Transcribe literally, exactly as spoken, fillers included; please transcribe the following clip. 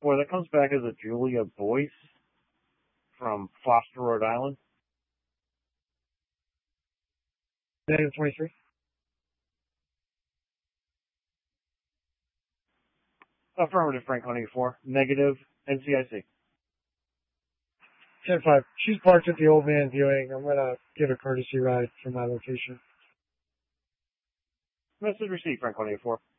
Boy, that comes back as a Julia Boyce from Foster, Rhode Island. Negative twenty-three. Affirmative, Frank one eighty-four. Negative, N C I C. ten five. She's parked at the Old Man viewing. I'm going to give a courtesy ride from my location. Message received, Frank one eighty-four.